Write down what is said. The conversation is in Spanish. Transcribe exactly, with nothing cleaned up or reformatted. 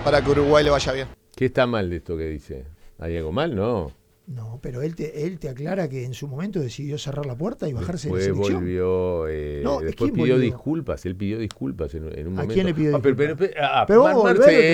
para que Uruguay le vaya bien. ¿Qué está mal de esto que dice? ¿Hay algo mal? No. No, pero él te, él te aclara que en su momento decidió cerrar la puerta y bajarse Después de la selección. volvió, eh, No, después ¿quién pidió volvió? disculpas, él pidió disculpas en, en un ¿A momento. quién le pidió Ah, pero, disculpas? pero, ah, Pero Mar- vamos a volver Marcelo,